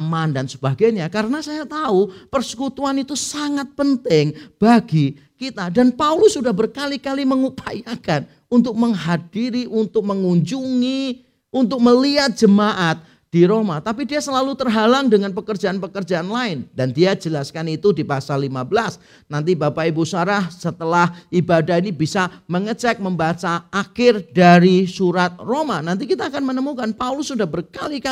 aman dan sebagainya. Karena saya tahu persekutuan itu sangat penting bagi kita. Dan Paulus sudah berkali-kali mengupayakan untuk menghadiri, untuk mengunjungi, untuk melihat jemaat di Roma. Tapi dia selalu terhalang dengan pekerjaan-pekerjaan lain. Dan dia jelaskan itu di pasal 15. Nanti Bapak Ibu Sarah setelah ibadah ini bisa mengecek, membaca akhir dari surat Roma. Nanti kita akan menemukan Paulus sudah berkali-kali